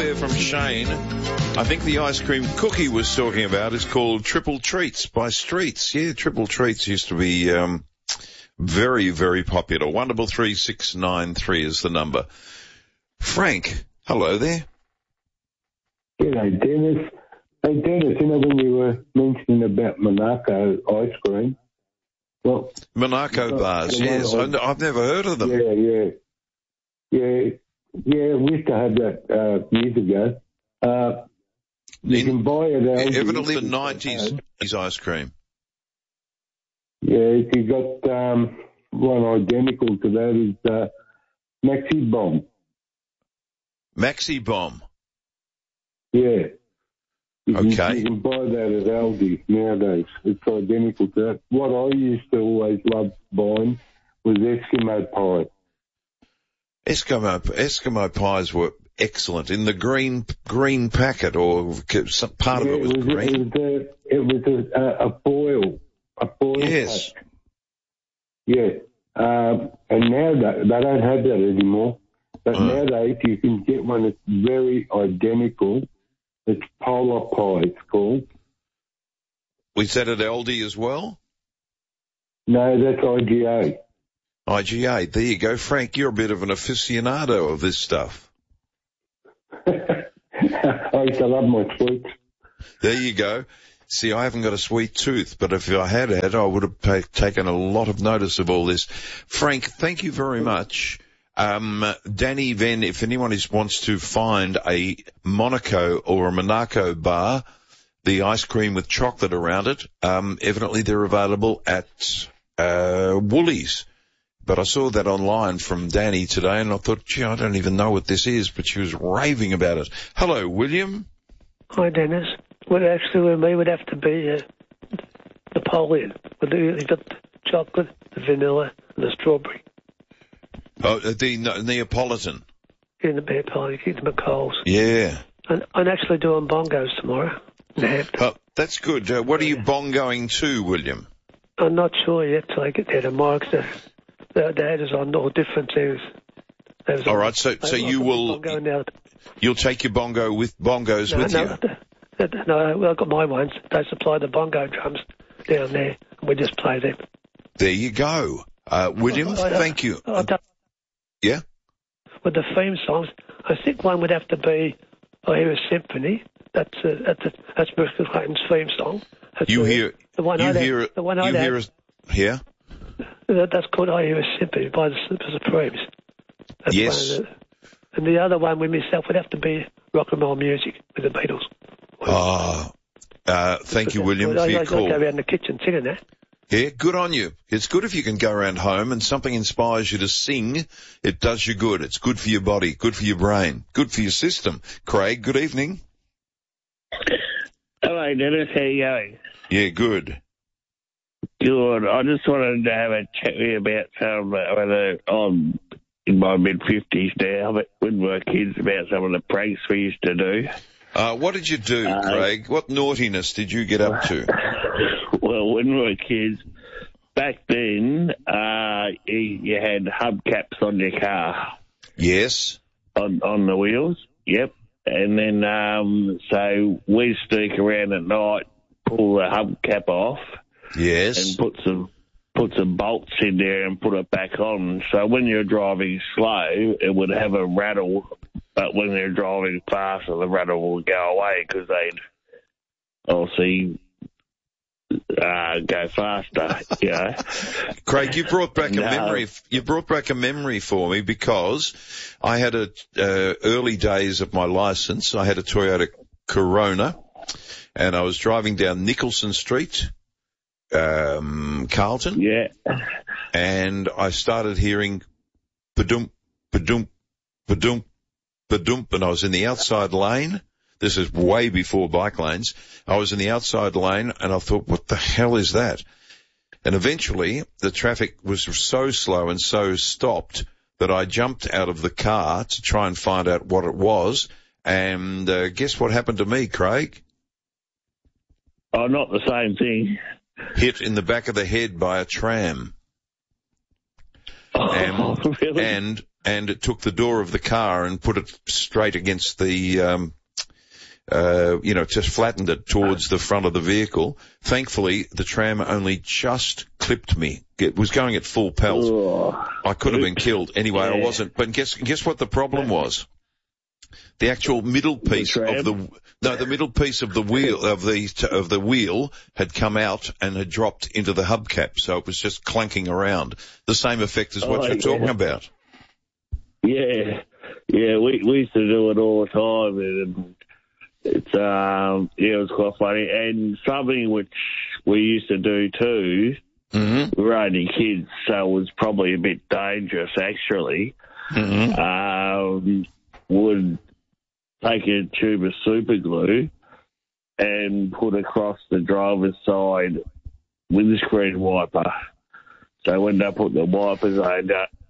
there from Shane. I think the ice cream Cookie was talking about is called Triple Treats by Streets. Yeah, Triple Treats used to be very, very popular. 133693 is the number. Frank, hello there. G'day, Dennis. Hey, Dennis, you know when you were mentioning about Monaco ice cream? Well, Monaco bars, yes. I've never heard of them. Yeah, we used to have that years ago. You can buy it out. Evidently the 90s ice cream. Yeah, if you got one identical to that is Maxi Bomb. Maxi Bomb? Yeah. You Okay. can buy that at Aldi nowadays. It's identical to that. What I used to always love buying was Eskimo pie. Eskimo pies were excellent in the green packet, or some part of it was green. It was a foil. Yes. Pack. Yeah. And now they don't have that anymore. But nowadays you can get one that's very identical. It's Polar Pie, it's called. Was that at Aldi as well? No, that's IGA. IGA. There you go. Frank, you're a bit of an aficionado of this stuff. I used to love my sweets. There you go. See, I haven't got a sweet tooth, but if I had, I would have taken a lot of notice of all this. Frank, thank you very much. Danny Venn, if anyone wants to find a Monaco or a Monaco bar, the ice cream with chocolate around it, evidently they're available at Woolies. But I saw that online from Danny today, and I thought, gee, I don't even know what this is, but she was raving about it. Hello, William. Hi, Dennis. Well, actually, with me, would have to be Napoleon. You've got the chocolate, the vanilla, and the strawberry. Oh, the Neapolitan. In the Neapolitan, you get them at Coles. Yeah. And I'm actually doing bongos tomorrow in Hampton. Oh, that's good. What are you bongoing to, William? I'm not sure yet till I get there tomorrow, because the ad is on all different things. All right, so you will... You'll take your bongo with bongos with you? No, I've got my ones. They supply the bongo drums down there, and we just play them. There you go. William, thank you. Yeah? With the theme songs, I think one would have to be I Hear a Symphony. That's Bristol Clayton's theme song. Yeah? That's called I Hear a Symphony by the Supremes. That's yes. And the other one with myself would have to be Rock and Roll Music with the Beatles. Thank you, William, for your call. I go around the kitchen singing that. Yeah, good on you. It's good if you can go around home and something inspires you to sing. It does you good. It's good for your body, good for your brain, good for your system. Craig, good evening. Hello, Dennis. How you going? Yeah, good. Good. I just wanted to have a chat with you about whether I'm in my mid-50s now, but with my kids, about some of the pranks we used to do. What did you do, Craig? What naughtiness did you get up to? Well, when we were kids, back then, you had hubcaps on your car. Yes. On the wheels, yep. And then, so we sneak around at night, pull the hubcap off. Yes. And put some bolts in there and put it back on. So when you're driving slow, it would have a rattle, but when you're driving faster, the rattle would go away because they'd obviously go faster, you know. Craig, you brought back a memory. You brought back a memory for me, because I had early days of my license. I had a Toyota Corona, and I was driving down Nicholson Street, Carlton. Yeah. And I started hearing ba-dump, ba-dump, ba-dump, ba-dump, and I was in the outside lane. This is way before bike lanes. I was in the outside lane, and I thought, what the hell is that? And eventually, the traffic was so slow and so stopped that I jumped out of the car to try and find out what it was. And guess what happened to me, Craig? Oh, not the same thing. Hit in the back of the head by a tram. Oh, really? And and it took the door of the car and put it straight against the, just flattened it towards the front of the vehicle. Thankfully, the tram only just clipped me. It was going at full pelt. Oh, I could have been killed. Anyway, I wasn't. But guess what the problem was? The actual middle piece of the middle piece of the wheel of the wheel had come out and had dropped into the hubcap, so it was just clunking around. The same effect as what you're talking about. Yeah, we used to do it all the time, and it's it was quite funny. And something which we used to do too. Mm-hmm. We were only kids, so it was probably a bit dangerous actually. Mm-hmm. Would take a tube of super glue and put across the driver's side windscreen wiper. So when they put the wipers on,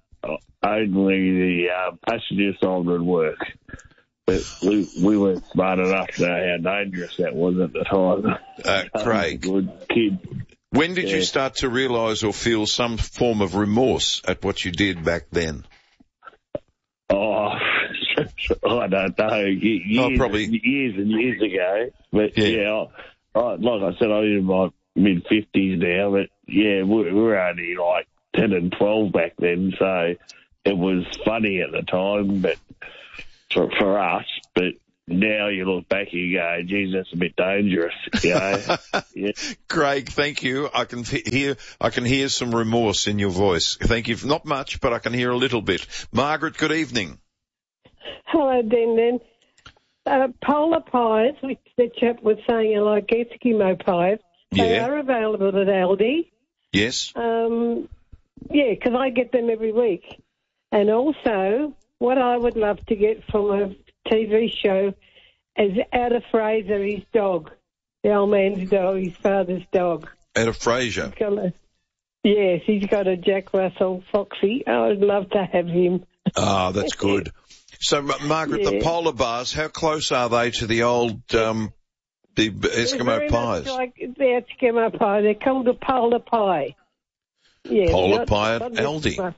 only the passenger side would work. But we weren't smart enough to know how dangerous that was at the time. Craig, good kid. When did you start to realise or feel some form of remorse at what you did back then? Oh, I don't know. Probably years and years ago. But like I said, I'm in my mid-50s now. But yeah, we were only like 10 and 12 back then, so it was funny at the time, but for us. But now you look back and you go, geez, that's a bit dangerous. You know? Yeah. Craig, thank you. I can hear some remorse in your voice. Thank you. Not much, but I can hear a little bit. Margaret, good evening. Hello, Den. Polar pies, which the chap was saying are like Eskimo pies, they are available at Aldi. Yes. Because I get them every week. And also, what I would love to get from a TV show is Out of Fraser, his dog, the old man's dog, his father's dog. Out of Fraser? Yes, he's got a Jack Russell Foxy. I would love to have him. Oh, that's good. So, Margaret, the polar bars, how close are they to the old the Eskimo pies? Like the Eskimo pie. They're called a polar pie. Yeah, polar pie at Aldi.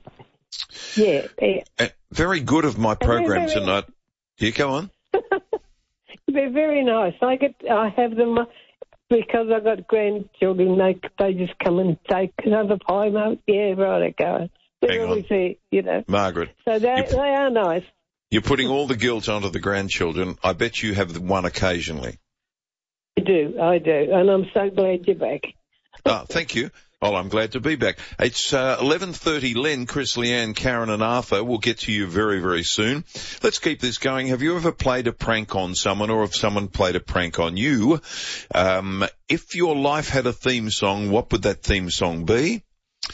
Yeah. Very good of my program tonight. You go on. They're very nice. I have them because I've got grandchildren. They just come and take another pie, mate. Yeah, right, I go. They're always there, you know. Margaret. So they are nice. You're putting all the guilt onto the grandchildren. I bet you have one occasionally. I do, and I'm so glad you're back. Thank you. Oh, I'm glad to be back. It's 11:30. Len, Chris, Leanne, Karen and Arthur will get to you very, very soon. Let's keep this going. Have you ever played a prank on someone, or have someone played a prank on you? If your life had a theme song, what would that theme song be?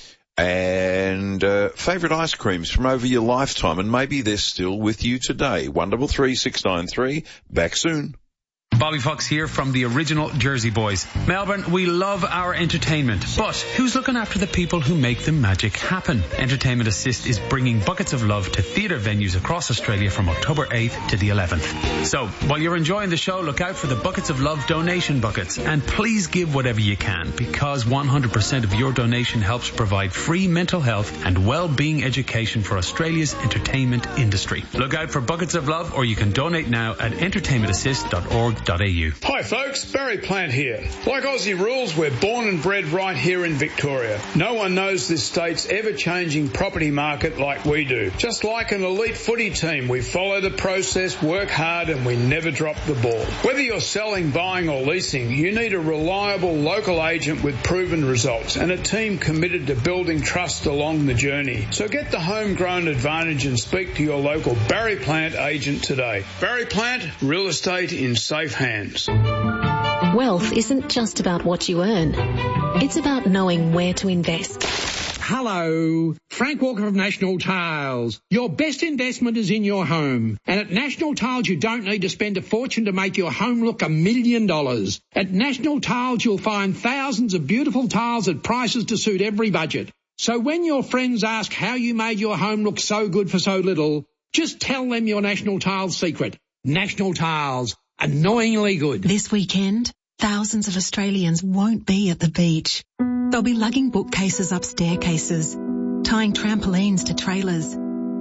And favourite ice creams from over your lifetime, and maybe they're still with you today. 133-693. Back soon. Bobby Fox here from the original Jersey Boys. Melbourne, we love our entertainment, but who's looking after the people who make the magic happen? Entertainment Assist is bringing Buckets of Love to theatre venues across Australia from October 8th to the 11th. So, while you're enjoying the show, look out for the Buckets of Love donation buckets, and please give whatever you can, because 100% of your donation helps provide free mental health and well-being education for Australia's entertainment industry. Look out for Buckets of Love, or you can donate now at entertainmentassist.org.au. Hi folks, Barry Plant here. Like Aussie rules, we're born and bred right here in Victoria. No one knows this state's ever-changing property market like we do. Just like an elite footy team, we follow the process, work hard, and we never drop the ball. Whether you're selling, buying or leasing, you need a reliable local agent with proven results and a team committed to building trust along the journey. So get the homegrown advantage and speak to your local Barry Plant agent today. Barry Plant, real estate in safe hands. Wealth isn't just about what you earn. It's about knowing where to invest. Hello, Frank Walker of National Tiles. Your best investment is in your home. And at National Tiles, you don't need to spend a fortune to make your home look $1 million. At National Tiles, you'll find thousands of beautiful tiles at prices to suit every budget. So when your friends ask how you made your home look so good for so little, just tell them your National Tiles secret. National Tiles. Annoyingly good. This weekend, thousands of Australians won't be at the beach. They'll be lugging bookcases up staircases, tying trampolines to trailers,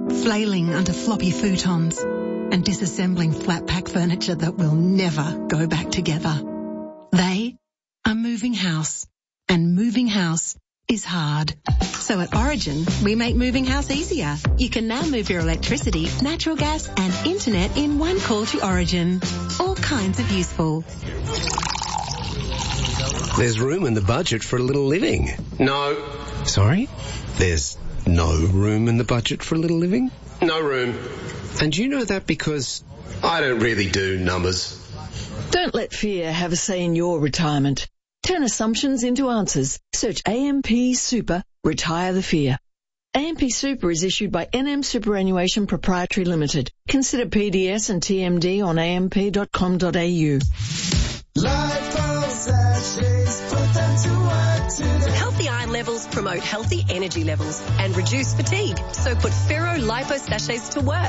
flailing under floppy futons, and disassembling flat-pack furniture that will never go back together. They are moving house, and moving house is hard. So at Origin, we make moving house easier. You can now move your electricity, natural gas and internet in one call to Origin. All kinds of useful. There's room in the budget for a little living. No. Sorry? There's no room in the budget for a little living? No room. And you know that because I don't really do numbers. Don't let fear have a say in your retirement. Turn assumptions into answers. Search AMP Super, retire the fear. AMP Super is issued by NM Superannuation Proprietary Limited. Consider PDS and TMD on amp.com.au. Healthy iron levels promote healthy energy levels and reduce fatigue. So put Ferro Lipo Sachets to work.